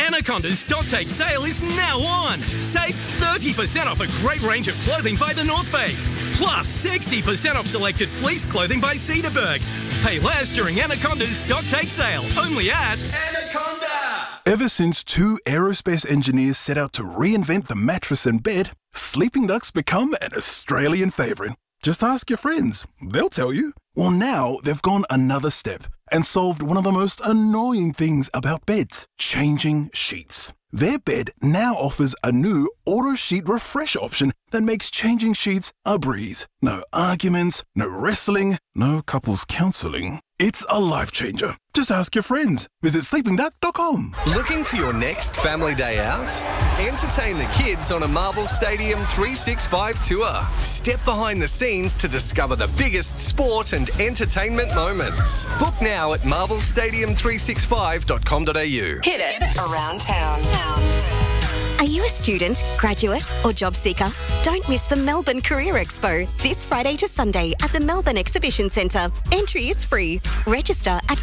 Anaconda's stock take sale is now on. Save 30% off a great range of clothing by The North Face. Plus 60% off selected fleece clothing by Cedarburg. Pay less during Anaconda's stock take sale. Only at Anaconda. Ever since two aerospace engineers set out to reinvent the mattress and bed, Sleeping Duck's become an Australian favourite. Just ask your friends. They'll tell you. Well, now they've gone another step and solved one of the most annoying things about beds, changing sheets. Their bed now offers a new auto sheet refresh option that makes changing sheets a breeze. No arguments, no wrestling, no couples counselling. It's a life changer. Just ask your friends. Visit sleepingduck.com. Looking for your next family day out? Entertain the kids on a Marvel Stadium 365 tour. Step behind the scenes to discover the biggest sport and entertainment moments. Book now at marvelstadium365.com.au. Hit it around town. Are you a student, graduate or job seeker? Don't miss the Melbourne Career Expo this Friday to Sunday at the Melbourne Exhibition Centre. Entry is free. Register at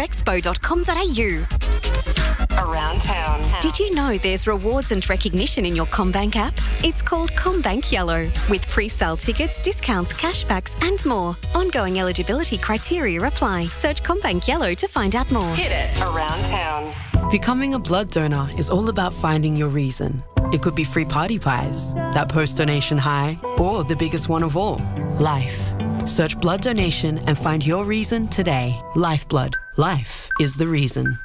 careerexpo.com.au. Around town. Did you know there's rewards and recognition in your CommBank app? It's called CommBank Yellow, with pre-sale tickets, discounts, cashbacks and more. Ongoing eligibility criteria apply. Search CommBank Yellow to find out more. Hit it around town. Becoming a blood donor is all about finding your reason. It could be free party pies, that post-donation high, or the biggest one of all, life. Search blood donation and find your reason today. Lifeblood. Life is the reason.